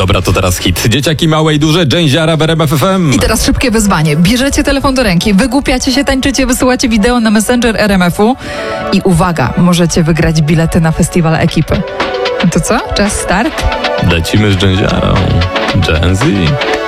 Dobra, to teraz hit. Dzieciaki małe i duże, Dżęziara w RMF FM. I teraz szybkie wyzwanie. Bierzecie telefon do ręki, wygłupiacie się, tańczycie, wysyłacie wideo na Messenger RMF-u i uwaga, możecie wygrać bilety na festiwal ekipy. No to co? Czas start? Lecimy z Dżęziarą. Gen Z.